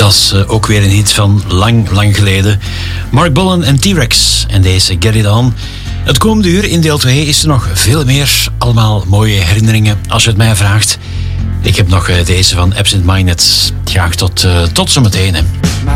Dat is ook weer een hit van lang geleden. Mark Bolan en T-Rex en deze Get It On. Het komende uur in deel 2 is er nog veel meer. Allemaal mooie herinneringen, als je het mij vraagt. Ik heb nog deze van Absent Minded. Graag tot zometeen. My